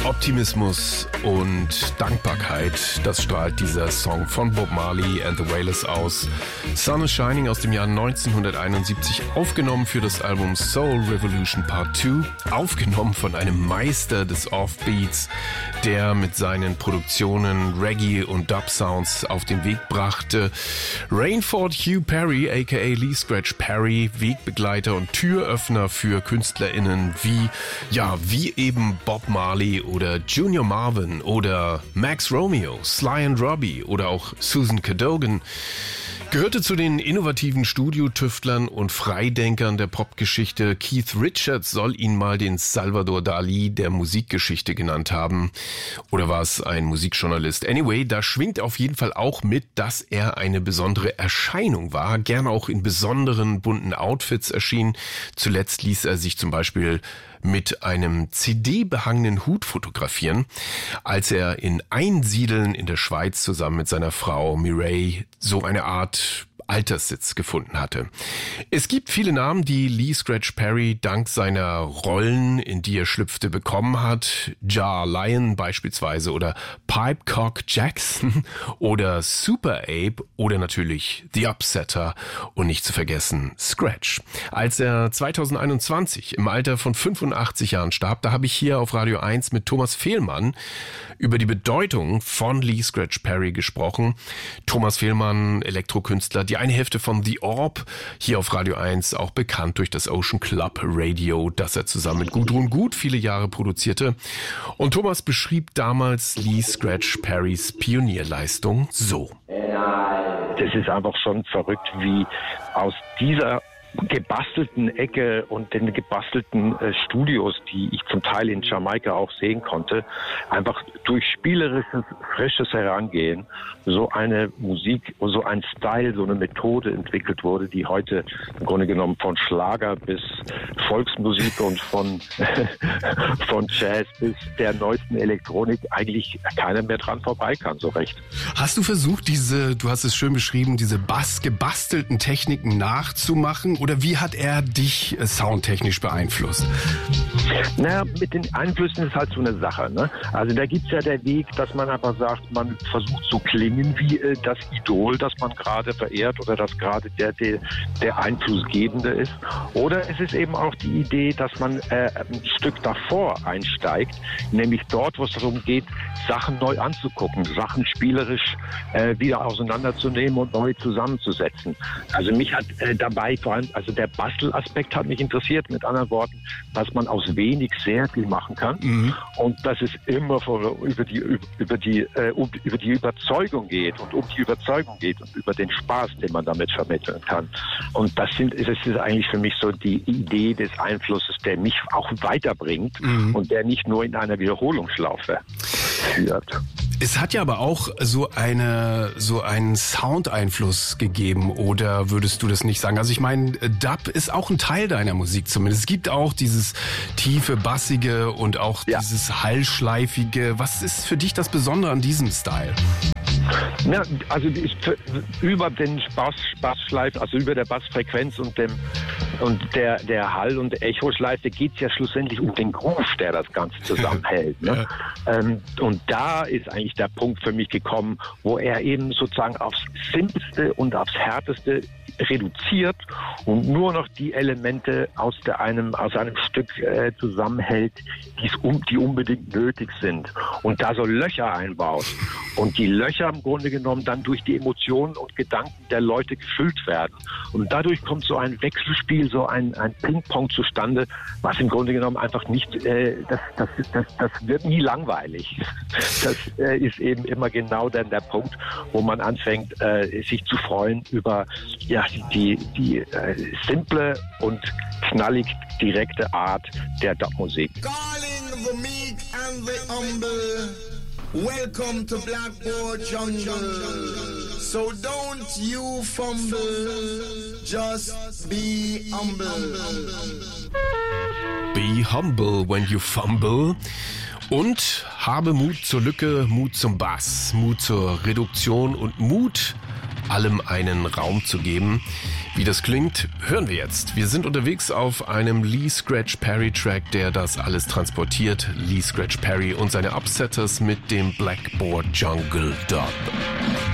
Optimismus und Dankbarkeit, das strahlt dieser Song von Bob Marley and the Wailers aus. Sun is Shining aus dem Jahr 1971, aufgenommen für das Album Soul Revolution Part 2, aufgenommen von einem Meister des Offbeats, der mit seinen Produktionen Reggae und Dub-Sounds auf den Weg brachte. Rainford Hugh Perry, aka Lee Scratch Perry, Wegbegleiter und Türöffner für KünstlerInnen wie eben Bob Marley oder Junior Marvin oder Max Romeo, Sly and Robbie oder auch Susan Cadogan, gehörte zu den innovativen Studiotüftlern und Freidenkern der Popgeschichte. Keith Richards soll ihn mal den Salvador Dali der Musikgeschichte genannt haben. Oder war es ein Musikjournalist? Anyway, da schwingt auf jeden Fall auch mit, dass er eine besondere Erscheinung war, gerne auch in besonderen bunten Outfits erschien. Zuletzt ließ er sich zum Beispiel mit einem CD-behangenen Hut fotografieren, als er in Einsiedeln in der Schweiz zusammen mit seiner Frau Mireille so eine Art Alterssitz gefunden hatte. Es gibt viele Namen, die Lee Scratch Perry dank seiner Rollen, in die er schlüpfte, bekommen hat. Jar Lion beispielsweise oder Pipecock Jackson oder Super Ape oder natürlich The Upsetter und nicht zu vergessen Scratch. Als er 2021 im Alter von 85 Jahren starb, da habe ich hier auf Radio 1 mit Thomas Fehlmann über die Bedeutung von Lee Scratch Perry gesprochen. Thomas Fehlmann, Elektrokünstler, die eine Hälfte von The Orb, hier auf Radio 1, auch bekannt durch das Ocean Club Radio, das er zusammen mit Gudrun Gut viele Jahre produzierte. Und Thomas beschrieb damals Lee Scratch Perrys Pionierleistung so. Das ist einfach schon verrückt, wie aus dieser gebastelten Ecke und den gebastelten Studios, die ich zum Teil in Jamaika auch sehen konnte, einfach durch spielerisches, frisches Herangehen so eine Musik, so ein Style, so eine Methode entwickelt wurde, die heute im Grunde genommen von Schlager bis Volksmusik und von Jazz bis der neuesten Elektronik eigentlich keiner mehr dran vorbei kann, so recht. Hast du versucht, du hast es schön beschrieben, diese gebastelten Techniken nachzumachen? Oder wie hat er dich soundtechnisch beeinflusst? Naja, mit den Einflüssen ist halt so eine Sache, ne? Also da gibt's ja der Weg, dass man einfach sagt, man versucht so klingen wie das Idol, das man gerade verehrt oder das gerade der Einflussgebende ist. Oder es ist eben auch die Idee, dass man ein Stück davor einsteigt, nämlich dort, wo es darum geht, Sachen neu anzugucken, Sachen spielerisch wieder auseinanderzunehmen und neu zusammenzusetzen. Also mich hat dabei vor allem, also der Bastelaspekt hat mich interessiert, mit anderen Worten, dass man aus wenig sehr viel machen kann und dass es immer über die Überzeugung geht und um die Überzeugung geht und über den Spaß, den man damit vermitteln kann. Und das ist eigentlich für mich so die Idee des Einflusses, der mich auch weiterbringt und der nicht nur in einer Wiederholungsschlaufe führt. Es hat ja aber auch so einen Soundeinfluss gegeben, oder würdest du das nicht sagen? Also ich meine, Dub ist auch ein Teil deiner Musik zumindest. Es gibt auch dieses tiefe, bassige und auch dieses hallschleifige. Was ist für dich das Besondere an diesem Style? Ja, also über den Bassschleife, also über der Bassfrequenz und der Hall- und Echoschleife geht es ja schlussendlich um den Groove, der das Ganze zusammenhält. Ne? Und da ist eigentlich der Punkt für mich gekommen, wo er eben sozusagen aufs Simpelste und aufs Härteste reduziert und nur noch die Elemente aus einem Stück zusammenhält, die unbedingt nötig sind. Und da so Löcher einbaut. Und die Löcher im Grunde genommen dann durch die Emotionen und Gedanken der Leute gefüllt werden. Und dadurch kommt so ein Wechselspiel, so ein Ping-Pong zustande, was im Grunde genommen einfach nicht, das wird nie langweilig. Das ist eben immer genau dann der Punkt, wo man anfängt, sich zu freuen über die simple und knallig direkte Art der Dub-Musik. Calling the meek and the humble. Welcome to Blackboard Jungle. So don't you fumble, just be humble. Be humble when you fumble. Und habe Mut zur Lücke, Mut zum Bass, Mut zur Reduktion und Mut, allem einen Raum zu geben. Wie das klingt, hören wir jetzt. Wir sind unterwegs auf einem Lee Scratch Perry Track, der das alles transportiert. Lee Scratch Perry und seine Upsetters mit dem Blackboard Jungle Dub.